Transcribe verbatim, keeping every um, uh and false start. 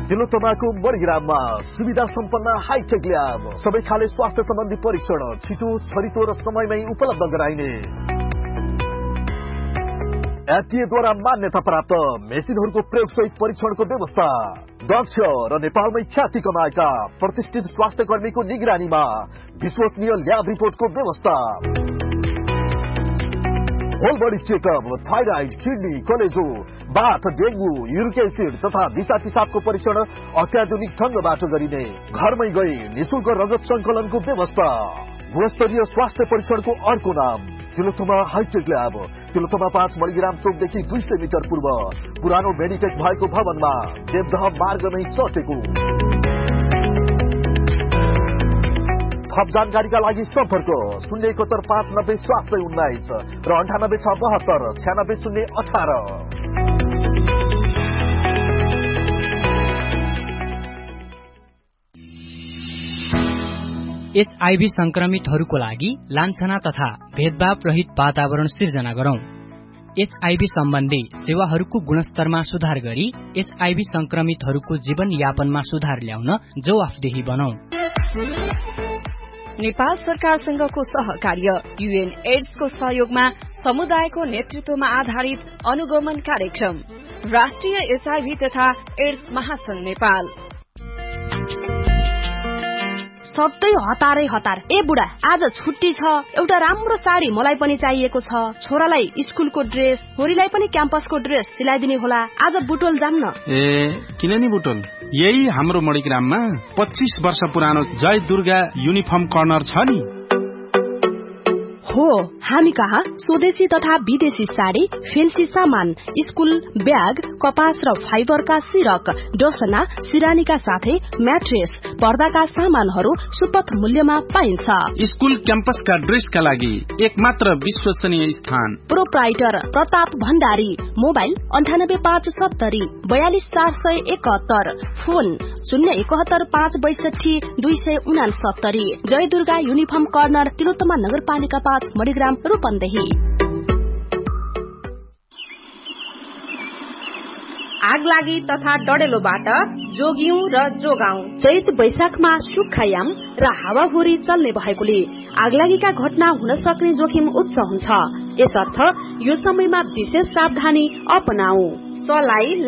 तिलोत्तमाको मणिग्राममा सुविधा सम्पन्न hi tech lab, सबै खाले स्वास्थ्य सम्बन्धी परीक्षण छिटो छरितो र समयमै उपलब्ध गराइने। एफडीएद्वारा मान्यता प्राप्त मेसिनहरूको प्रयोगसहित परीक्षणको व्यवस्था। दक्ष र नेपालमै ख्याति कमाएका प्रतिष्ठित स्वास्थ्य कर्मीको निगरानीमा विश्वसनीय ल्याब रिपोर्टको व्यवस्था। Whole body checkup, thyroid, kidney, कलेजो, बाथ, डेंगू, युरिक एसिड तथा दिशा पिसाबको परीक्षण अत्याधुनिक ढंगबाट गरिने। घरमै गई निशुल्क रगत संकलनको व्यवस्था। गुणस्तरीय स्वास्थ्य परीक्षणको अर्को नाम तिलोत्तमा हाइटेक ल्याब। तिलोत्तमा पाँच मणिग्राम चौकदेखि दुई सय मिटर पूर्व पुरानो मेडिटेक भएको भवनमा देवदह मार्ग नै सटेको। थप जानकारीका लागि सम्पर्क शून्य एकहत्तर पाँच नब्बे सात सय उन्नाइस र अन्ठानब्बे छ बहत्तर छ्यानब्बे शून्य अठार। एचआईभी संक्रमितहरूको लागि लान्छना तथा भेदभाव रहित वातावरण सिर्जना गरौं। एचआईभी सम्बन्धी सेवाहरूको गुणस्तरमा सुधार गरी एचआईभी संक्रमितहरूको जीवन यापनमा सुधार ल्याउन जवाफदेही बनौं। नेपाल सरकारसँगको सहकार्य, यूएन एड्सको सहयोगमा समुदायको नेतृत्वमा आधारित अनुगमन कार्यक्रम, राष्ट्रिय एचआईभी तथा एड्स महासंघ नेपाल। सधैँ हतारै हतार। ए बुढा, आज छुट्टी छ, एउटा राम्रो साडी मलाई पनि चाहिएको छ। छोरालाई स्कुलको ड्रेस, छोरीलाई पनि क्याम्पसको ड्रेस सिलाइदिने होला। आज बुटोल जाम न। ए किन नि बुटोल, यही हाम्रो मणिग्राममा पच्चीस वर्ष पुरानो जय दुर्गा युनिफर्म कर्नर छ नि। हो, हामी कहाँ स्वदेशी तथा विदेशी साडी, फेन्सी सामान, स्कुल ब्याग, कपास र फाइबरका सिरक, डोसना, सिरानीका साथै म्याट्रेस, पर्दाका सामानहरू सुपथ मूल्यमा पाइन्छ। स्कुल क्याम्पसका ड्रेसका लागि एक मात्र विश्वसनीय स्थान। प्रोप्राइटर प्रताप भण्डारी। मोबाइल अन्ठानब्बे पाँच सत्तरी बयालिस चार सय एकहत्तर। फोन शून्य एकहत्तर पाँच बैसठी दुई सय उनासत्तरी। जय दुर्गा युनिफर्म कर्नर, तिलोत्तमा नगरपालिका पाँच, मणिग्राम, रूपन्देही। आगलागी तथा डडेलोबाट जोगियौं र जोगाउँ। चैत वैशाखमा सुक्खायाम र हावाहुरी चल्ने भएकोले आगलागीका घटना हुन सक्ने जोखिम उच्च हुन्छ। यसर्थ यो समयमा विशेष सावधानी अपनाऊ। सलाई